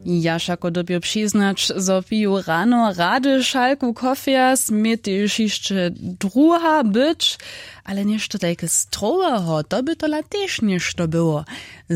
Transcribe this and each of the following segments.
Ja všako dobie přiznać, zo piju rano rady šalku kofia, smie tyž jeszcze druha być, ale nešto takie strohého, to by to latež nešto było.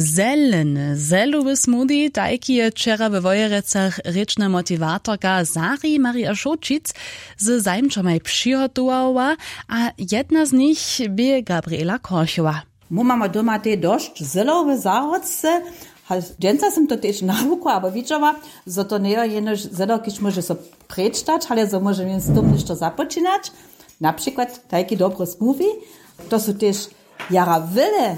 Zelowy smoothie, tajki je wczera we Wojerecach rečna motivatorka Zari Maria Šočic z zajmčomaj přihotowała, a jedna z nich by Gabriela Korchowa. Mamy doma te dość zelowe zarodce. Dżęca sam to też nauku, aber widziała, że to nie jest zelo, kiż może so prečtać, ale że może więc z tym nešto zapoczynać. Na przykład taki dobry smoothie. To są też jara wiele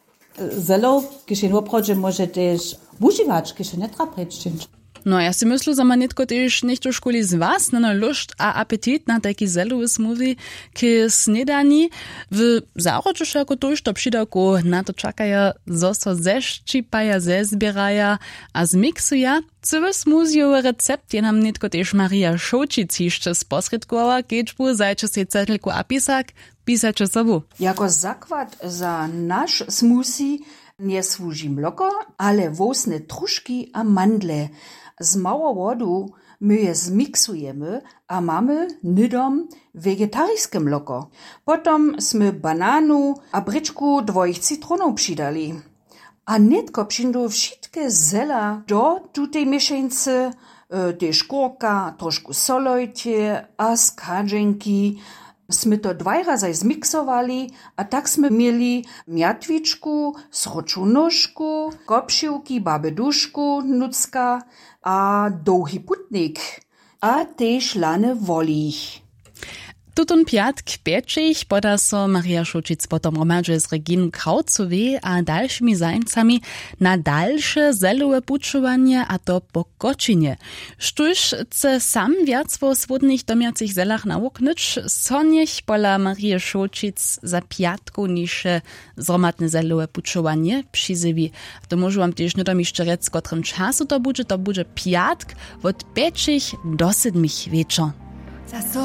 zelo, kiż je naprawdę może też używać, kiż nie trzeba prečtać. No, ja si myślę, że ma nitko też nicht do szkoli z was, na lust a apetit na taki zelowy smoothie k snedani. W zarodzu jako tuż to przydaku na to czekają, zo so zeszczypaja, zezbieraja, a zmiksuja. Cały smoothieowy recept je nam nitko też Maria Šočic jeszcze sposredkowała, kiečbu zajče se cetelku apisak, pisače sobu. Jako zakład za nasz smoothie nie służy mloko, ale wosne truszki a mandle. Z mało wodu my je zmiksujemy, a mamy nydom wegetarijskie mloko. Potom sme bananu a bryczku dwojich citronów przydali. A netko przyjdą wszystkie zela do tutej mieszańcy, też kurka, troszkę solojcie a skadženki. Sme to 2 razy zmiksowali, a tak sme mieli miatwiczku, sroczą nóżku, kopsiłki, babeduszku, nucka, a długi putnik, a też lane wolich. Tutun piatk pieczich poda so Maria Šočic potom romadže z Reginu Kraucowej a dalszymi zajmcami na dalsze zelowe pučovanie a to po kočinie. Štuž chce sam viac vo swodnych domiacich zelach nauknyć, so niech pola Maria Šočic za piatku niže zromadne zelowe pučovanie přizywi. To môžu vám tiež nedom jeszcze rec, kotrym czasu to bude piatk od 5 do 7 wieczor.